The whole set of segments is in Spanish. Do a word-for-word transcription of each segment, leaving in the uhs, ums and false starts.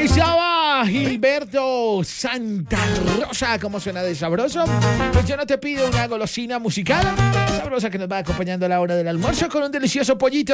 Estaba Gilberto Santa Rosa. ¿Cómo suena de sabroso? Pues yo no te pido una golosina musical sabrosa que nos va acompañando a la hora del almuerzo con un delicioso pollito.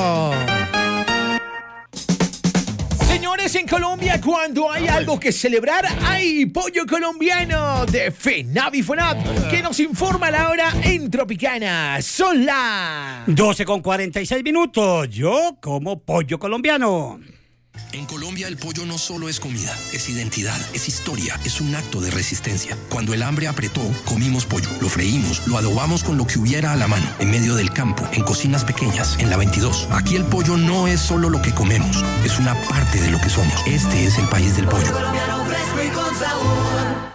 Señores, en Colombia, cuando hay algo que celebrar, hay pollo colombiano de FENAVI FONAP, que nos informa la hora en Tropicana. Son las doce con cuarenta y seis minutos. Yo como pollo colombiano. En Colombia el pollo no solo es comida, es identidad, es historia, es un acto de resistencia. Cuando el hambre apretó, comimos pollo, lo freímos, lo adobamos con lo que hubiera a la mano, en medio del campo, en cocinas pequeñas, en la veintidós. Aquí el pollo no es solo lo que comemos, es una parte de lo que somos. Este es el país del pollo. Colombiano fresco y con sabor.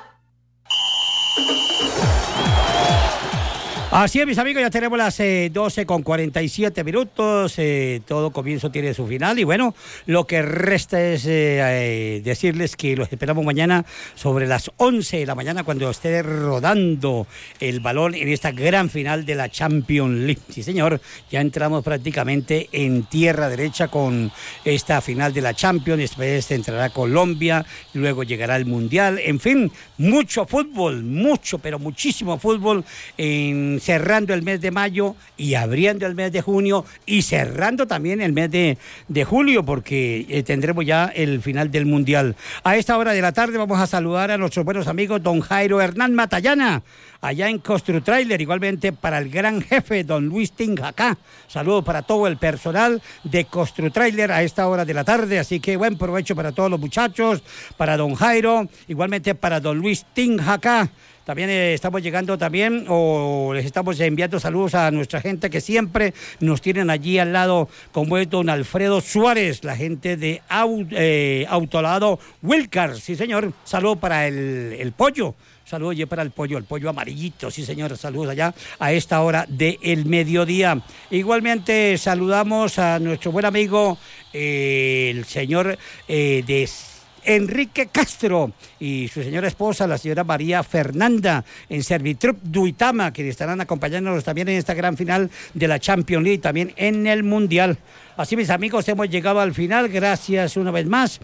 Así es, mis amigos, ya tenemos las eh, doce con cuarenta y siete minutos, eh, todo comienzo tiene su final y bueno, lo que resta es eh, eh, decirles que los esperamos mañana sobre las once de la mañana cuando esté rodando el balón en esta gran final de la Champions League. Sí, señor, ya entramos prácticamente en tierra derecha con esta final de la Champions, después entrará Colombia, luego llegará el Mundial, en fin, mucho fútbol, mucho, pero muchísimo fútbol en cerrando el mes de mayo y abriendo el mes de junio y cerrando también el mes de, de julio porque eh, tendremos ya el final del Mundial. A esta hora de la tarde vamos a saludar a nuestros buenos amigos don Jairo Hernán Matallana, allá en Construtrailer, igualmente para el gran jefe don Luis Tinjacá. Saludos para todo el personal de Construtrailer a esta hora de la tarde, así que buen provecho para todos los muchachos, para don Jairo, igualmente para don Luis Tinjacá. También eh, estamos llegando también, o les estamos enviando saludos a nuestra gente que siempre nos tienen allí al lado, como es don Alfredo Suárez, la gente de au, eh, Autolado Wilcar, sí señor, saludos para el, el pollo. Saludos para el pollo, el pollo amarillito, sí señor, saludos allá a esta hora del mediodía. Igualmente saludamos a nuestro buen amigo, eh, el señor eh, de Enrique Castro y su señora esposa, la señora María Fernanda, en Servitrup Duitama, que estarán acompañándonos también en esta gran final de la Champions League, también en el Mundial. Así, mis amigos, hemos llegado al final, gracias una vez más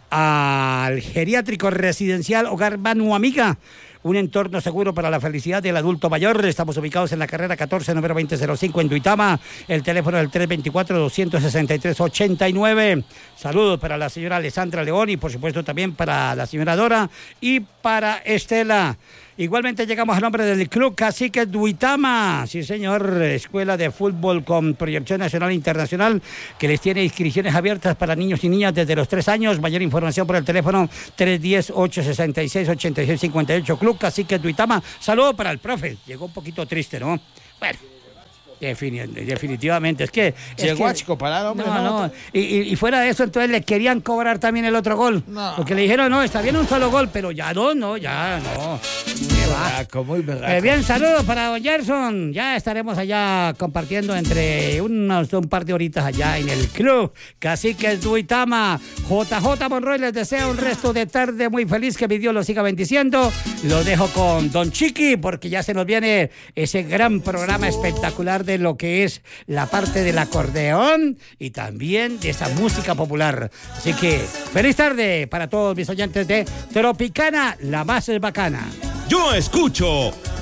al geriátrico residencial Hogar Manu Amiga, un entorno seguro para la felicidad del adulto mayor. Estamos ubicados en la carrera catorce, número veinte cero cinco en Duitama. El teléfono del tres dos cuatro, dos seis tres, ocho nueve. Saludos para la señora Alessandra León y por supuesto también para la señora Dora y para Estela. Igualmente llegamos al nombre del Club Cacique Duitama, sí señor, escuela de fútbol con proyección nacional e internacional que les tiene inscripciones abiertas para niños y niñas desde los tres años. Mayor información por el teléfono tres uno cero, ocho seis seis, ocho seis cinco ocho. Club Cacique Duitama. Saludo para el profe, llegó un poquito triste, ¿no? Bueno. Definitivamente, es que... Llegó es que, a parado, hombre. No, no, y, y fuera de eso, entonces le querían cobrar también el otro gol. No. Porque le dijeron, no, está bien un solo gol, pero ya no, no, ya no. Muy berraco, muy berraco. Eh, bien, saludos para don Gerson. Ya estaremos allá compartiendo entre unos, un par de horitas allá en el Club Cacique Duitama. J J Monroy les desea un resto de tarde muy feliz, que mi Dios lo siga bendiciendo. Lo dejo con don Chiqui, porque ya se nos viene ese gran programa espectacular de lo que es la parte del acordeón y también de esa música popular. Así que feliz tarde para todos mis oyentes de Tropicana, la más bacana. Yo escucho